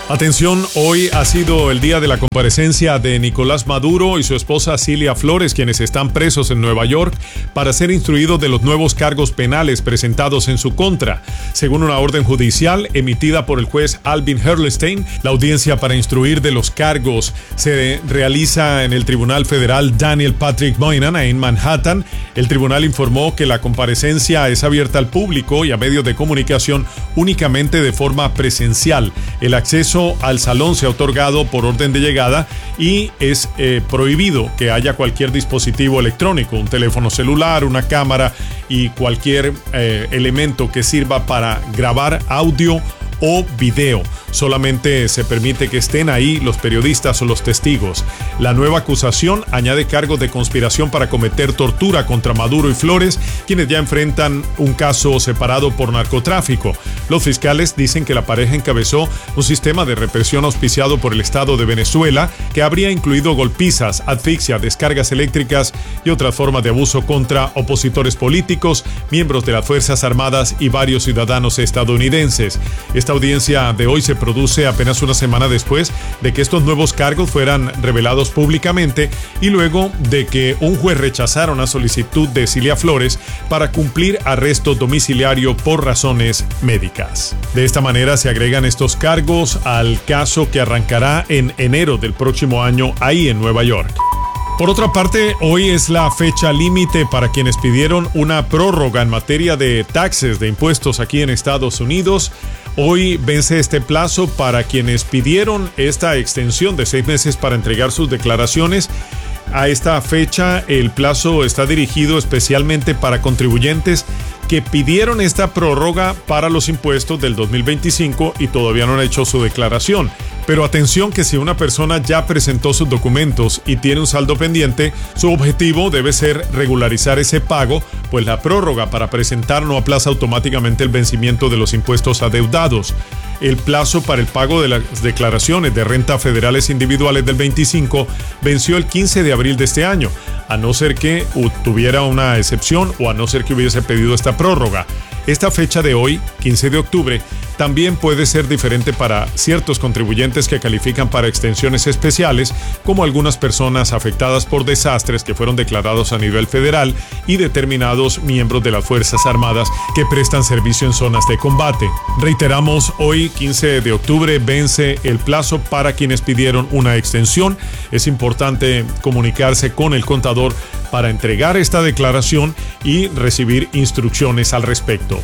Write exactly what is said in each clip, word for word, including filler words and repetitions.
Atención, hoy ha sido el día de la comparecencia de Nicolás Maduro y su esposa Cilia Flores, quienes están presos en Nueva York para ser instruidos de los nuevos cargos penales presentados en su contra. Según una orden judicial emitida por el juez Alvin Herrlstein, la audiencia para instruir de los cargos se realiza en el Tribunal Federal Daniel Patrick Moynihan en Manhattan. El tribunal informó que la comparecencia es abierta al público y a medios de comunicación únicamente de forma presencial. El acceso al salón se ha otorgado por orden de llegada y es eh, prohibido que haya cualquier dispositivo electrónico, un teléfono celular, una cámara y cualquier eh, elemento que sirva para grabar audio o video. Solamente se permite que estén ahí los periodistas o los testigos. La nueva acusación añade cargos de conspiración para cometer tortura contra Maduro y Flores, quienes ya enfrentan un caso separado por narcotráfico. Los fiscales dicen que la pareja encabezó un sistema de represión auspiciado por el Estado de Venezuela que habría incluido golpizas, asfixia, descargas eléctricas y otras formas de abuso contra opositores políticos, miembros de las Fuerzas Armadas y varios ciudadanos estadounidenses. Esta audiencia de hoy se produce apenas una semana después de que estos nuevos cargos fueran revelados públicamente y luego de que un juez rechazara una solicitud de Cilia Flores para cumplir arresto domiciliario por razones médicas. De esta manera se agregan estos cargos al caso que arrancará en enero del próximo año ahí en Nueva York. Por otra parte, hoy es la fecha límite para quienes pidieron una prórroga en materia de taxes, de impuestos aquí en Estados Unidos. Hoy vence este plazo para quienes pidieron esta extensión de seis meses para entregar sus declaraciones. A esta fecha, el plazo está dirigido especialmente para contribuyentes que pidieron esta prórroga para los impuestos del dos mil veinticinco y todavía no han hecho su declaración. Pero atención que si una persona ya presentó sus documentos y tiene un saldo pendiente, su objetivo debe ser regularizar ese pago, pues la prórroga para presentar no aplaza automáticamente el vencimiento de los impuestos adeudados. El plazo para el pago de las declaraciones de renta federales individuales del veinticinco venció el quince de abril de este año, a no ser que tuviera una excepción o a no ser que hubiese pedido esta prórroga. Esta fecha de hoy, quince de octubre, también puede ser diferente para ciertos contribuyentes que califican para extensiones especiales, como algunas personas afectadas por desastres que fueron declarados a nivel federal y determinados miembros de las Fuerzas Armadas que prestan servicio en zonas de combate. Reiteramos, hoy, quince de octubre, vence el plazo para quienes pidieron una extensión. Es importante comunicarse con el contador para entregar esta declaración y recibir instrucciones al respecto.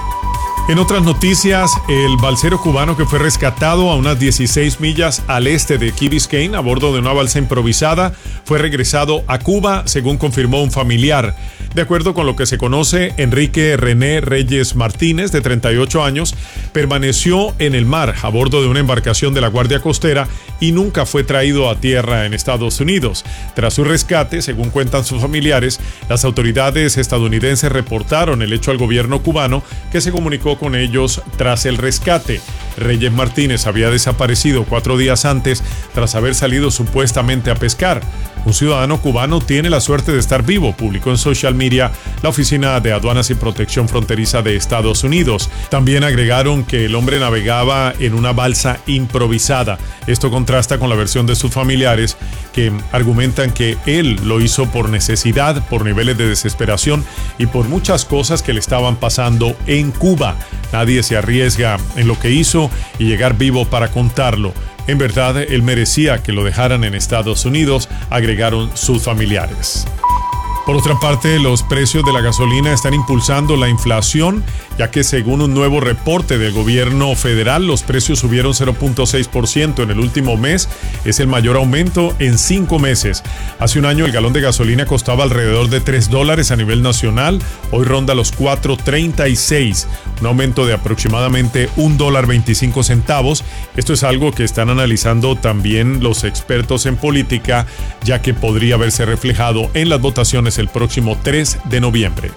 En otras noticias, el balsero cubano que fue rescatado a unas dieciséis millas al este de Key Biscayne a bordo de una balsa improvisada fue regresado a Cuba, según confirmó un familiar. De acuerdo con lo que se conoce, Enrique René Reyes Martínez, de treinta y ocho años, permaneció en el mar a bordo de una embarcación de la Guardia Costera y nunca fue traído a tierra en Estados Unidos. Tras su rescate, según cuentan sus familiares, las autoridades estadounidenses reportaron el hecho al gobierno cubano, que se comunicó con ellos tras el rescate. Reyes Martínez había desaparecido cuatro días antes tras haber salido supuestamente a pescar. Un ciudadano cubano tiene la suerte de estar vivo, publicó en social media la Oficina de Aduanas y Protección Fronteriza de Estados Unidos. También agregaron que el hombre navegaba en una balsa improvisada. Esto contrasta con la versión de sus familiares, que argumentan que él lo hizo por necesidad, por niveles de desesperación y por muchas cosas que le estaban pasando en Cuba. Nadie se arriesga en lo que hizo y llegar vivo para contarlo. En verdad, él merecía que lo dejaran en Estados Unidos, agregaron sus familiares. Por otra parte, los precios de la gasolina están impulsando la inflación, ya que según un nuevo reporte del gobierno federal, los precios subieron cero punto seis por ciento en el último mes. Es el mayor aumento en cinco meses. Hace un año el galón de gasolina costaba alrededor de tres dólares a nivel nacional. Hoy ronda los cuatro treinta y seis, un aumento de aproximadamente un dólar veinticinco centavos. Esto es algo que están analizando también los expertos en política, ya que podría verse reflejado en las votaciones el próximo tres de noviembre.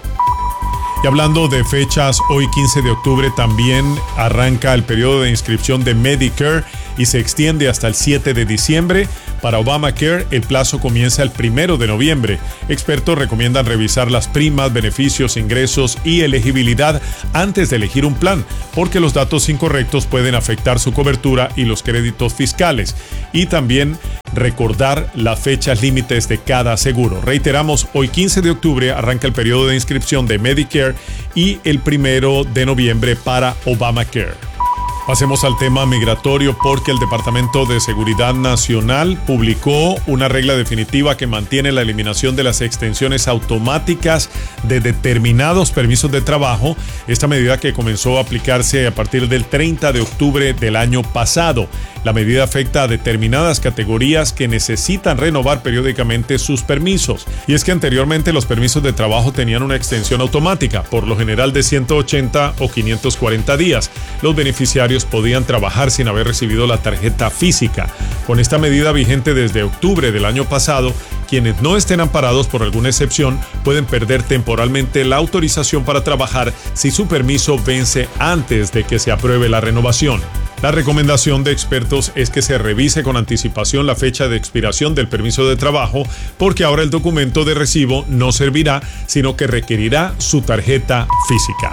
Y hablando de fechas, hoy quince de octubre también arranca el periodo de inscripción de Medicare y se extiende hasta el siete de diciembre. Para Obamacare, el plazo comienza el primero de noviembre. Expertos recomiendan revisar las primas, beneficios, ingresos y elegibilidad antes de elegir un plan, porque los datos incorrectos pueden afectar su cobertura y los créditos fiscales. Y también recordar las fechas límites de cada seguro. Reiteramos, hoy quince de octubre arranca el periodo de inscripción de Medicare y el primero de noviembre para Obamacare. Pasemos al tema migratorio porque el Departamento de Seguridad Nacional publicó una regla definitiva que mantiene la eliminación de las extensiones automáticas de determinados permisos de trabajo. Esta medida que comenzó a aplicarse a partir del treinta de octubre del año pasado. La medida afecta a determinadas categorías que necesitan renovar periódicamente sus permisos. Y es que anteriormente los permisos de trabajo tenían una extensión automática, por lo general de ciento ochenta o quinientos cuarenta días. Los beneficiarios podían trabajar sin haber recibido la tarjeta física. Con esta medida vigente desde octubre del año pasado, quienes no estén amparados por alguna excepción pueden perder temporalmente la autorización para trabajar si su permiso vence antes de que se apruebe la renovación. La recomendación de expertos es que se revise con anticipación la fecha de expiración del permiso de trabajo, porque ahora el documento de recibo no servirá, sino que requerirá su tarjeta física.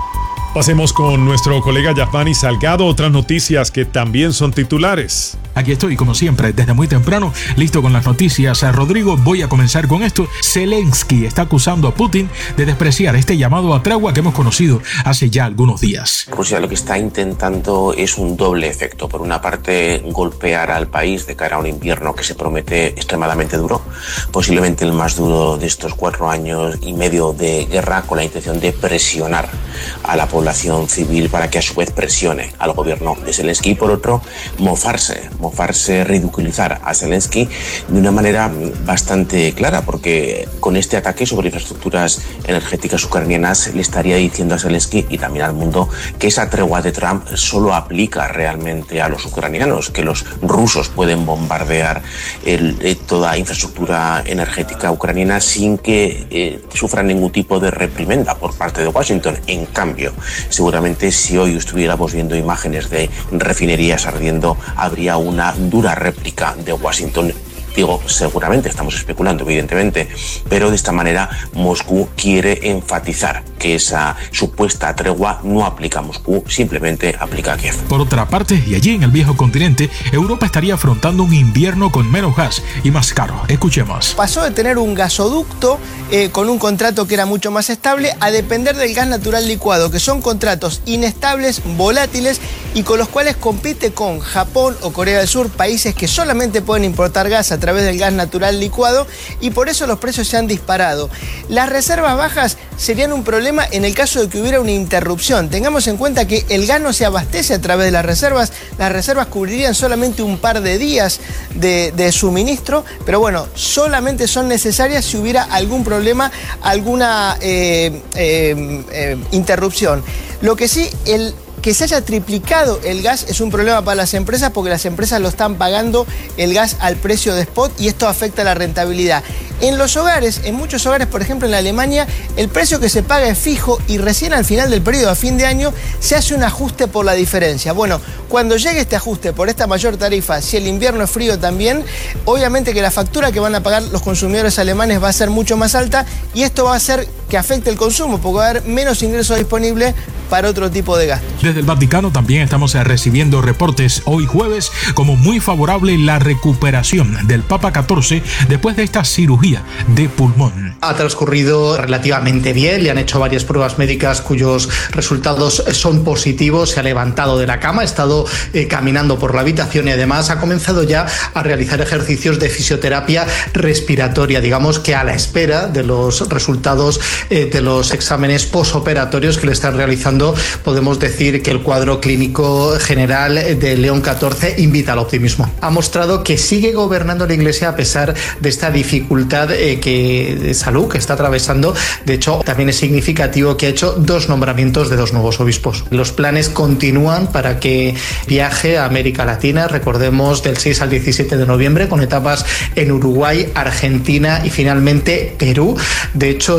Pasemos con nuestro colega Yasmani Salgado, otras noticias que también son titulares. Aquí estoy, como siempre, desde muy temprano, listo con las noticias. Rodrigo, voy a comenzar con esto. Zelensky está acusando a Putin de despreciar este llamado a tregua que hemos conocido hace ya algunos días. Rusia lo que está intentando es un doble efecto. Por una parte, golpear al país de cara a un invierno que se promete extremadamente duro, posiblemente el más duro de estos cuatro años y medio de guerra, con la intención de presionar a la población civil para que a su vez presione al gobierno de Zelensky. Por otro, mofarse mofarse, ridiculizar a Zelensky de una manera bastante clara, porque con este ataque sobre infraestructuras energéticas ucranianas le estaría diciendo a Zelensky y también al mundo que esa tregua de Trump solo aplica realmente a los ucranianos, que los rusos pueden bombardear el, eh, toda infraestructura energética ucraniana sin que eh, sufran ningún tipo de reprimenda por parte de Washington. En cambio, seguramente si hoy estuviéramos viendo imágenes de refinerías ardiendo, habría una dura réplica de Washington. Digo, seguramente, estamos especulando, evidentemente, pero de esta manera Moscú quiere enfatizar que esa supuesta tregua no aplica a Moscú, simplemente aplica a Kiev. Por otra parte, y allí en el viejo continente, Europa estaría afrontando un invierno con menos gas y más caro. Escuchemos. Pasó de tener un gasoducto eh, con un contrato que era mucho más estable a depender del gas natural licuado, que son contratos inestables, volátiles y con los cuales compite con Japón o Corea del Sur, países que solamente pueden importar gas a través del gas natural licuado, y por eso los precios se han disparado. Las reservas bajas serían un problema en el caso de que hubiera una interrupción. Tengamos en cuenta que el gas no se abastece a través de las reservas, las reservas cubrirían solamente un par de días de, de suministro, pero bueno, solamente son necesarias si hubiera algún problema, alguna eh, eh, eh, interrupción. Lo que sí, el que se haya triplicado el gas es un problema para las empresas, porque las empresas lo están pagando el gas al precio de spot y esto afecta la rentabilidad. En los hogares, en muchos hogares, por ejemplo en Alemania, el precio que se paga es fijo y recién al final del periodo, a fin de año, se hace un ajuste por la diferencia. Bueno, cuando llegue este ajuste por esta mayor tarifa, si el invierno es frío también, obviamente que la factura que van a pagar los consumidores alemanes va a ser mucho más alta y esto va a hacer que afecte el consumo, porque va a haber menos ingresos disponibles para otro tipo de gastos. Desde el Vaticano también estamos recibiendo reportes hoy jueves como muy favorable la recuperación del Papa catorce después de esta cirugía de pulmón. Ha transcurrido relativamente bien, le han hecho varias pruebas médicas cuyos resultados son positivos, se ha levantado de la cama, ha estado eh, caminando por la habitación y además ha comenzado ya a realizar ejercicios de fisioterapia respiratoria, digamos que a la espera de los resultados eh, de los exámenes posoperatorios que le están realizando. Podemos decir que el cuadro clínico general de León catorce invita al optimismo. Ha mostrado que sigue gobernando la Iglesia a pesar de esta dificultad eh, que, de salud que está atravesando. De hecho, también es significativo que ha hecho dos nombramientos de dos nuevos obispos. Los planes continúan para que viaje a América Latina, recordemos, del seis al diecisiete de noviembre, con etapas en Uruguay, Argentina y finalmente Perú. De hecho, es llamativo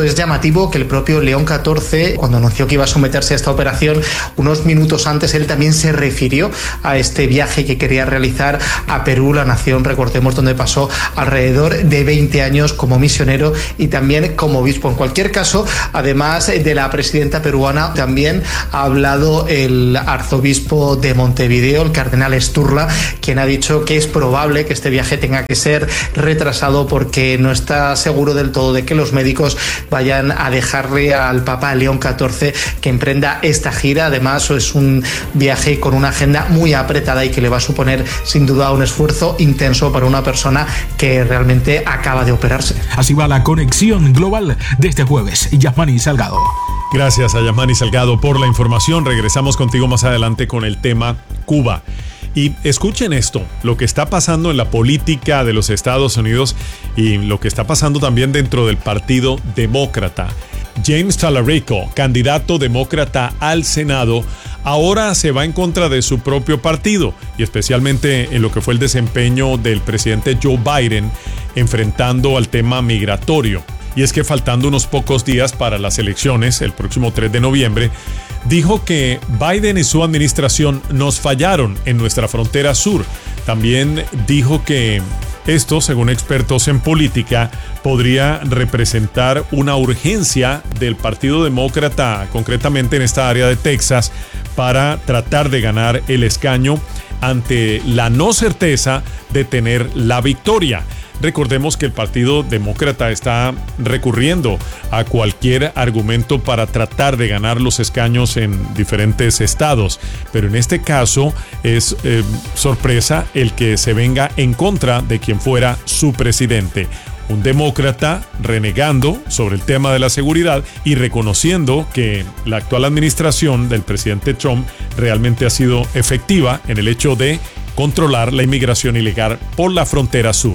llamativo que el propio León catorce, cuando anunció que iba a someterse a esta operación, unos minutos antes él también se refirió a este viaje que quería realizar a Perú, la nación, recordemos, donde pasó alrededor de veinte años como misionero y también como obispo. En cualquier caso, además de la presidenta peruana, también ha hablado el arzobispo de Montevideo, el cardenal Sturla, quien ha dicho que es probable que este viaje tenga que ser retrasado porque no está seguro del todo de que los médicos vayan a dejarle al Papa León catorce que emprenda esta gira. Además, es un viaje con una agenda muy apretada y que le va a suponer sin duda un esfuerzo intenso para una persona que realmente acaba de operarse. Así va la conexión global de este jueves. Yasmani Salgado. Gracias a Yasmani Salgado por la información. Regresamos contigo más adelante con el tema Cuba. Y escuchen esto, lo que está pasando en la política de los Estados Unidos y lo que está pasando también dentro del Partido Demócrata. James Talarico, candidato demócrata al Senado, ahora se va en contra de su propio partido y especialmente en lo que fue el desempeño del presidente Joe Biden enfrentando al tema migratorio. Y es que faltando unos pocos días para las elecciones, el próximo tres de noviembre, dijo que Biden y su administración nos fallaron en nuestra frontera sur. También dijo que esto, según expertos en política, podría representar una urgencia del Partido Demócrata, concretamente en esta área de Texas, para tratar de ganar el escaño ante la no certeza de tener la victoria. Recordemos que el Partido Demócrata está recurriendo a cualquier argumento para tratar de ganar los escaños en diferentes estados, pero en este caso es eh, sorpresa el que se venga en contra de quien fuera su presidente. Un demócrata renegando sobre el tema de la seguridad y reconociendo que la actual administración del presidente Trump realmente ha sido efectiva en el hecho de controlar la inmigración ilegal por la frontera sur.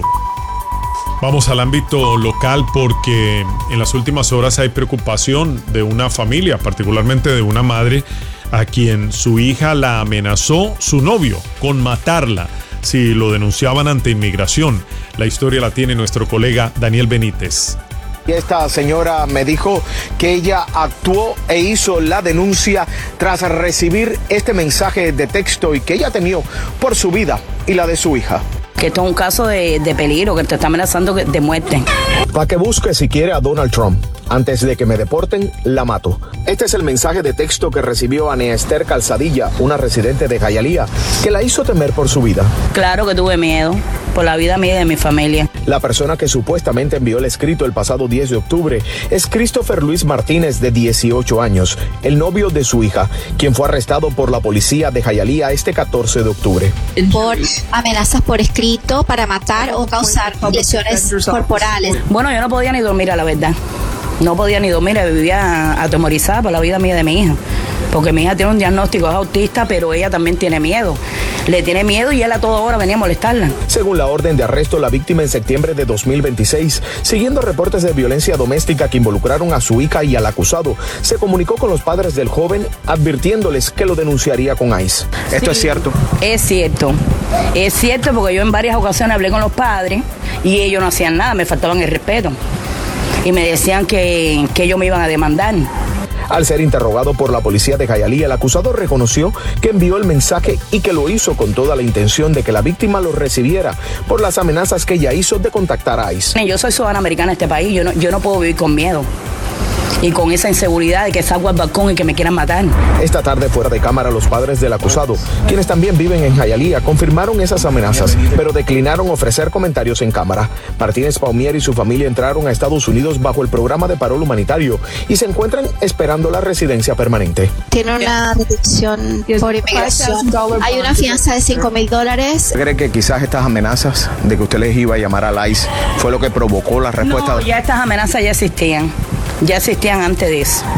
Vamos al ámbito local porque en las últimas horas hay preocupación de una familia, particularmente de una madre a quien su hija la amenazó su novio con matarla si lo denunciaban ante inmigración. La historia la tiene nuestro colega Daniel Benítez. Esta señora me dijo que ella actuó e hizo la denuncia tras recibir este mensaje de texto y que ella temió por su vida y la de su hija. Que esto es un caso de, de peligro, que te está amenazando de muerte. Para que busque si quiere a Donald Trump. Antes de que me deporten, la mato. Este es el mensaje de texto que recibió Ana Esther Calzadilla, una residente de Hialeah, que la hizo temer por su vida. Claro que tuve miedo, por la vida mía y de mi familia. La persona que supuestamente envió el escrito el pasado diez de octubre es Christopher Luis Martínez, de dieciocho años, el novio de su hija, quien fue arrestado por la policía de Hialeah este catorce de octubre. Por amenazas por escrito para matar o causar lesiones corporales. Bueno, yo no podía ni dormir, a la verdad. No podía ni dormir, vivía atemorizada por la vida mía y de mi hija. Porque mi hija tiene un diagnóstico, es autista, pero ella también tiene miedo. Le tiene miedo y él a toda hora venía a molestarla. Según la orden de arresto, la víctima en septiembre de dos mil veintiséis, siguiendo reportes de violencia doméstica que involucraron a su hija y al acusado, se comunicó con los padres del joven advirtiéndoles que lo denunciaría con ICE. ¿Esto sí, es cierto? Es cierto. Es cierto porque yo en varias ocasiones hablé con los padres y ellos no hacían nada, me faltaban el respeto. Y me decían que, que ellos me iban a demandar. Al ser interrogado por la policía de Hialeah, el acusado reconoció que envió el mensaje y que lo hizo con toda la intención de que la víctima lo recibiera por las amenazas que ella hizo de contactar a ICE. Yo soy ciudadana americana de este país, yo no, yo no puedo vivir con miedo y con esa inseguridad de que salgo al balcón y que me quieran matar. Esta tarde, fuera de cámara, los padres del acusado, quienes también viven en Hialeah, confirmaron esas amenazas, pero declinaron ofrecer comentarios en cámara. Martínez Paumier y su familia entraron a Estados Unidos bajo el programa de parol humanitario y se encuentran esperando la residencia permanente. Tiene una restricción por inmigración. Hay una fianza de cinco mil dólares. ¿Cree que quizás estas amenazas de que usted les iba a llamar al ICE fue lo que provocó la respuesta? No, ya estas amenazas ya existían. Ya existían antes de eso.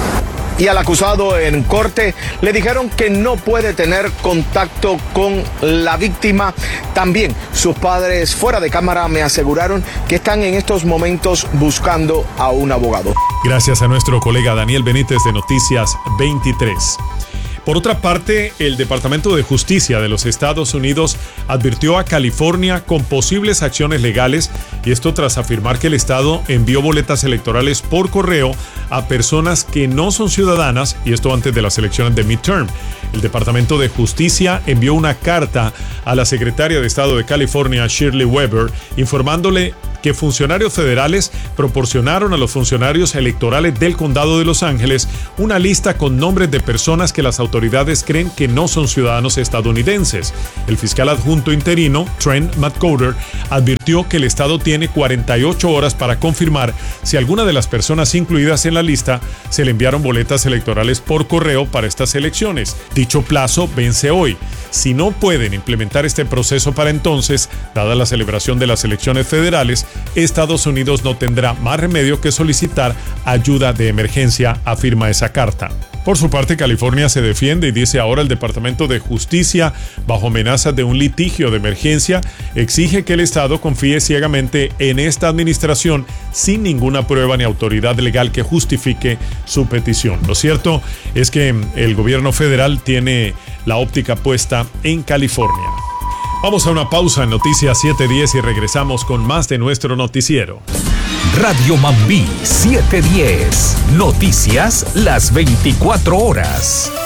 Y al acusado en corte le dijeron que no puede tener contacto con la víctima. También sus padres fuera de cámara me aseguraron que están en estos momentos buscando a un abogado. Gracias a nuestro colega Daniel Benítez de Noticias veintitrés. Por otra parte, el Departamento de Justicia de los Estados Unidos advirtió a California con posibles acciones legales, y esto tras afirmar que el estado envió boletas electorales por correo a personas que no son ciudadanas, y esto antes de las elecciones de midterm. El Departamento de Justicia envió una carta a la secretaria de Estado de California, Shirley Weber, informándole que funcionarios federales proporcionaron a los funcionarios electorales del condado de Los Ángeles una lista con nombres de personas que las autoridades creen que no son ciudadanos estadounidenses. El fiscal adjunto interino, Trent McCoder, advirtió que el estado tiene cuarenta y ocho horas para confirmar si alguna de las personas incluidas en la lista se le enviaron boletas electorales por correo para estas elecciones. Dicho plazo vence hoy. Si no pueden implementar este proceso para entonces, dada la celebración de las elecciones federales, Estados Unidos no tendrá más remedio que solicitar ayuda de emergencia, afirma esa carta. Por su parte, California se defiende y dice ahora el Departamento de Justicia, bajo amenazas de un litigio de emergencia, exige que el Estado confíe ciegamente en esta administración sin ninguna prueba ni autoridad legal que justifique su petición. Lo cierto es que el gobierno federal tiene la óptica puesta en California. Vamos a una pausa en Noticias siete diez y regresamos con más de nuestro noticiero. Radio Mambí siete diez. Noticias las veinticuatro horas.